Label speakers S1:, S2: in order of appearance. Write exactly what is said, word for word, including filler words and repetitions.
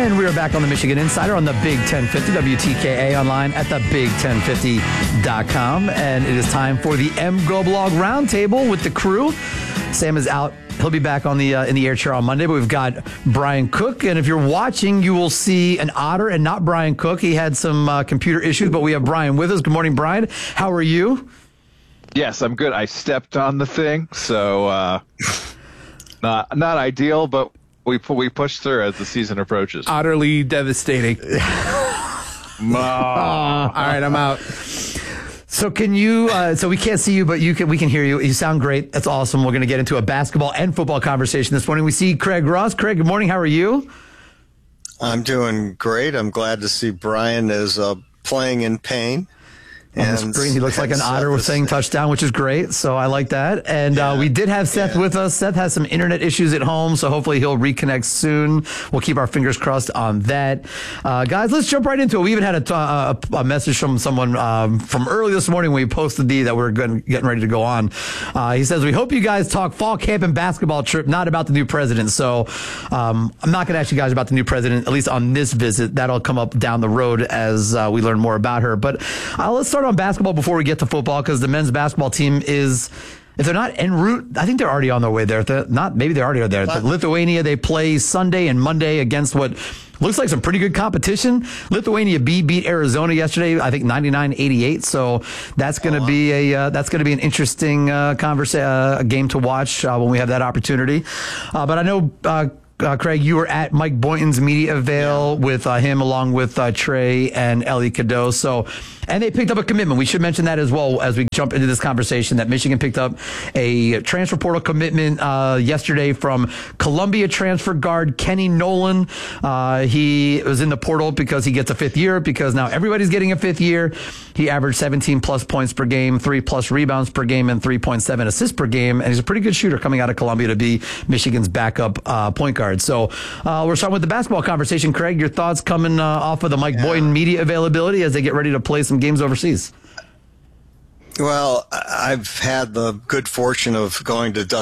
S1: And we are back on the Michigan Insider on the Big ten fifty, W T K A online at the big ten fifty dot com. And it is time for the M Go Blog Roundtable with the crew. Sam is out. He'll be back on the uh, in the air chair on Monday, but we've got Brian Cook. And if you're watching, you will see an otter and not Brian Cook. He had some uh, computer issues, but we have Brian with us. Good morning, Brian. How are you?
S2: Yes, I'm good. I stepped on the thing, so uh, not not ideal, but we we push through as the season approaches.
S3: Utterly devastating.
S2: Oh,
S3: all right, I'm out.
S1: So can you? Uh, so we can't see you, but you can. We can hear you. You sound great. That's awesome. We're going to get into a basketball and football conversation this morning. We see Craig Ross. Craig, good morning. How are you?
S4: I'm doing great. I'm glad to see Brian is uh, playing in pain.
S1: On the screen, he looks like an otter with saying touchdown, which is great. So I like that. And yeah, uh, we did have Seth yeah. with us. Seth has some internet issues at home, so hopefully he'll reconnect soon. We'll keep our fingers crossed on that. Uh, guys, let's jump right into it. We even had a, t- a, a message from someone um, from early this morning when we posted the that we we're getting ready to go on. Uh, he says, we hope you guys talk fall camp and basketball trip, not about the new president. So um, I'm not going to ask you guys about the new president, at least on this visit. That'll come up down the road as uh, we learn more about her. But uh, let's start on basketball before we get to football, because the men's basketball team is, if they're not en route, I think they're already on their way there. If they're not, maybe they're already there. But Lithuania, they play Sunday and Monday against what looks like some pretty good competition. Lithuania B beat Arizona yesterday, I think ninety-nine eighty-eight. So that's going to oh, wow. be a uh, that's going to be an interesting uh, conversa- uh, game to watch uh, when we have that opportunity. Uh, but I know. Uh, Uh, Craig, you were at Mike Boynton's media avail yeah. with uh, him along with uh, Trey and Ellie Cadeau. So, and they picked up a commitment. We should mention that as well as we jump into this conversation, that Michigan picked up a transfer portal commitment uh, yesterday from Columbia transfer guard Kenny Nolan. Uh, he was in the portal because he gets a fifth year, because now everybody's getting a fifth year. He averaged seventeen plus points per game, three plus rebounds per game, and three point seven assists per game. And he's a pretty good shooter coming out of Columbia to be Michigan's backup uh, point guard. So uh, we're starting with the basketball conversation. Craig, your thoughts coming uh, off of the Mike yeah. Boynton media availability as they get ready to play some games overseas?
S4: Well, I've had the good fortune of going to